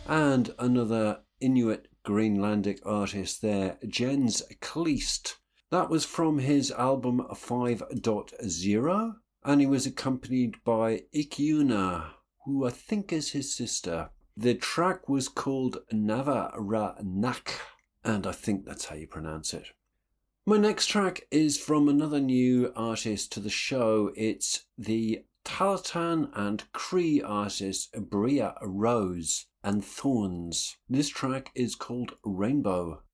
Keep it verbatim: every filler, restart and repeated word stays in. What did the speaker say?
And another Inuit Greenlandic artist there, Jens Kleist. That was from his album five point oh, and he was accompanied by Ikyuna, who I think is his sister. The track was called Navaranak, and I think that's how you pronounce it. My next track is from another new artist to the show. It's the Tahltan and Cree artist Bria Rose and Thorns. This track is called Rainbow.